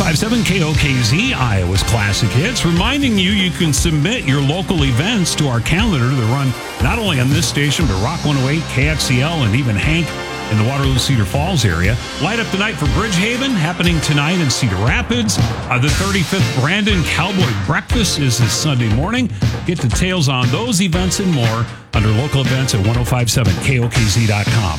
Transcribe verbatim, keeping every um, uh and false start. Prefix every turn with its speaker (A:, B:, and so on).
A: five seven K O K Z, Iowa's Classic Hits, reminding you you can submit your local events to our calendar that run not only on this station, but Rock one oh eight, K X C L, and even Hank in the Waterloo Cedar Falls area. Light up tonight for Bridgehaven, happening tonight in Cedar Rapids. Uh, the thirty-fifth Brandon Cowboy Breakfast is this Sunday morning. Get details on those events and more under local events at ten fifty-seven K O K Z dot com.